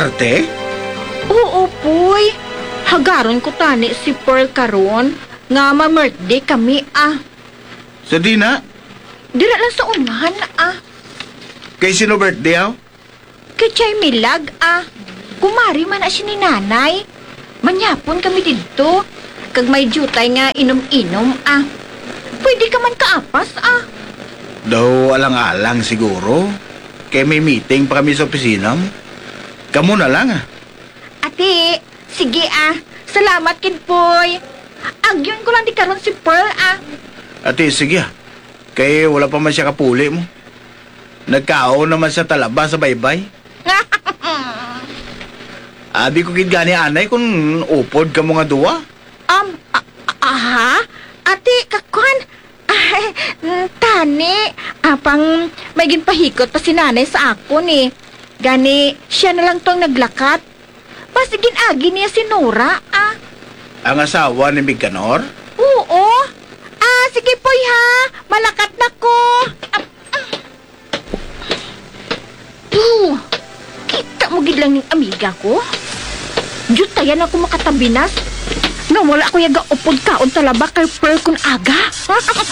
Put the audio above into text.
swerte? Oo, Poy. Hagaron ko tani si Pearl karon nga ma-birthday kami, Sa di na? Dira lang sa unahan, Kay sino birthday, aw? Kay Chay Milag, Kumari man siya ni nanay. Manyapon kami dito. Kag may jutay nga inom-inom, Pwede ka man kaapas, Daw alang-alang siguro. Kay may meeting pa kami sa opisina mo. Kamu na lang, Ate, sige, Salamat, Kid Poy. Agyon ko lang di karon si Pearl, Ate, sige, Kay wala pa man siya kapuli mo. Nagkaon naman sa talaba sa baybay. Abi ko kid gani anay kung upod ka mo nga duwa. Ate, kakwan. Tani, apang may ginpahikot pa si nanay sa ako ni. Gani, siya na lang tong naglakat. Pasigin agi niya si Nora, Ang asawa ni Biganor? Oo. Sige Poy ha. Malakat na ko. Kita mo gid lang ng amiga ko. Jutayan ako makatabinas. Nga wala ko yaga upod kaon talaba kay Pearl kun aga.